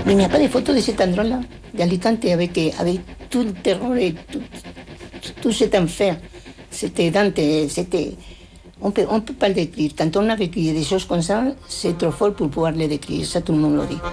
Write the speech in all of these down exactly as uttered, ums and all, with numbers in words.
Mais il n'y a pas de photos de cet endroit-là, d'Alicante, avec, avec tout le terror et tout, tout cet enfer. C'était Dante, c'était... On peut, on peut pas le décrire. Quand on a vécu des choses comme ça, c'est trop fort pour pouvoir le décrire. Ça, tout le monde le dit.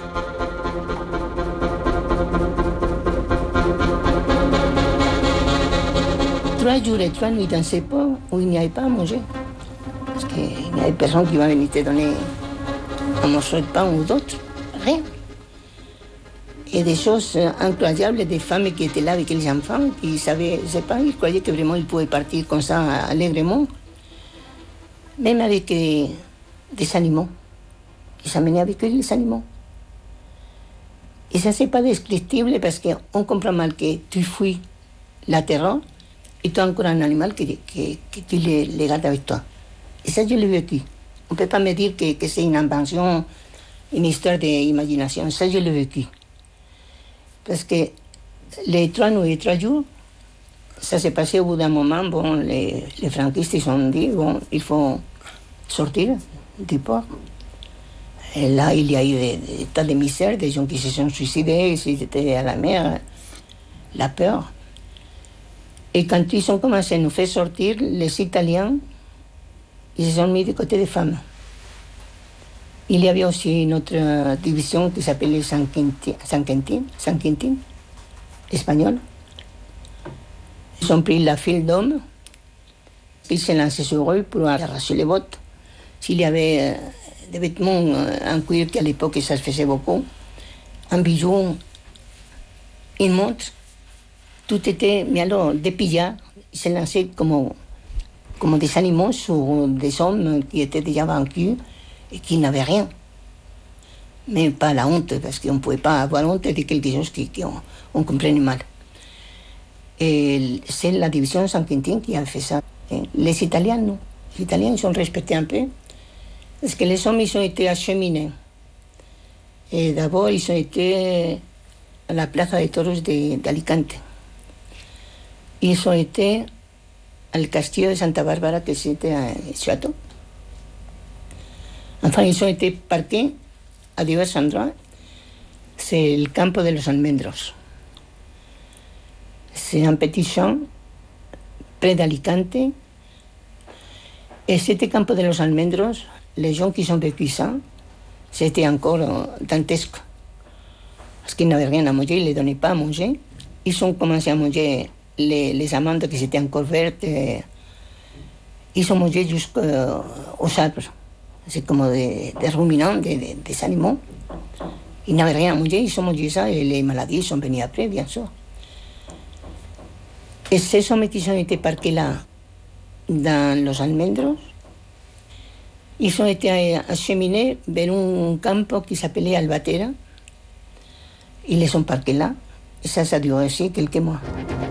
Trois jours et trois nuits dans ces pots où il n'y avait pas à manger. Parce qu'il n'y avait personne qui va venir te donner un morceau de pain ou d'autre. Rien. Et des choses incroyables, des femmes qui étaient là avec les enfants, qui savaient, je sais pas, ils croyaient que vraiment ils pouvaient partir comme ça allègrement. Même avec des, des animaux. Ils amenaient avec eux les animaux. Et ça, c'est pas descriptible parce qu'on comprend mal que tu fuis la terreur et tu as encore un animal que, que, que tu le, le gardes avec toi. Et ça, je l'ai vécu. On ne peut pas me dire que, que c'est une invention, une histoire d'imagination. Ça, je l'ai vécu. Parce que les trois nuits et trois jours, ça s'est passé au bout d'un moment. Bon, les, les franquistes, ils ont dit, bon, il faut sortir du port. Et là, il y a eu des, des tas de misères, des gens qui se sont suicidés, ils étaient à la mer, la peur. Et quand ils ont commencé à nous faire sortir, les Italiens, ils se sont mis du côté des femmes. Il y avait aussi une autre division qui s'appelait San Quintin, San Quintin, San Quintin, espagnole. Ils ont pris la file d'hommes, ils se lançaient sur eux pour arracher les bottes. S'il y avait euh, des vêtements euh, en cuir, qu'à l'époque ça se faisait beaucoup, un bijou, une montre, tout était, mais alors, des pillards, ils se lançaient comme, comme des animaux sur des hommes qui étaient déjà vaincus et qui n'avaient rien. Mais pas la honte, parce qu'on ne pouvait pas avoir honte de quelque chose qu'on on comprenait mal. Et c'est la division San Quintin qui a fait ça. Les Italiens, non. Les Italiens, ils ont respecté un peu. Parce que les hommes, ils ont été acheminés. Et d'abord, ils ont été à la Plaza de Toros d'Alicante. Ils ont été al Castillo de Santa Bárbara, que c'était un château. Enfin, ils ont été parqués à divers endroits. C'est le Campo de los Almendros. C'est un petit champ près d'Alicante. Et c'était Campo de los Almendros, les gens qui ont vécu ça, c'était encore dantesque. Parce qu'ils n'avaient rien à manger, ils ne les donnaient pas à manger. Ils ont commencé à manger les, les amandes qui étaient encore vertes. Ils ont mangé jusqu'aux arbres. C'est comme des, des ruminants, des, des, des animaux. Ils n'avaient rien à manger, ils ont mangé ça et les maladies sont venues après, bien sûr. Et ces hommes qui ont été parqués là, dans los Almendros, ils ont été acheminés vers un campo qui s'appelait Albatera. Ils les ont parqués là. Et ça, ça a duré aussi quelques mois.